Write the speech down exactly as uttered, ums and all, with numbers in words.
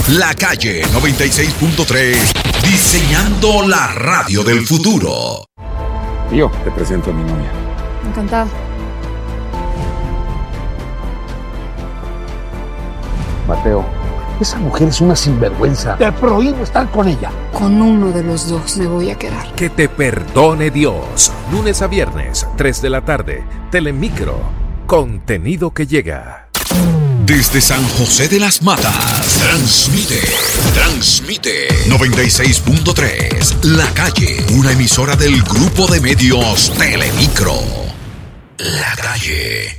La Calle noventa y seis punto tres, diseñando la radio del futuro. Tío, te presento a mi novia. Encantada. Mateo, esa mujer es una sinvergüenza. Te prohíbo estar con ella. Con uno de los dos me voy a quedar. Que te perdone Dios. Lunes a viernes, tres de la tarde. Telemicro. Contenido que llega. Desde San José de las Matas, transmite, transmite noventa y seis punto tres, La Calle, una emisora del grupo de medios Telemicro. La Calle.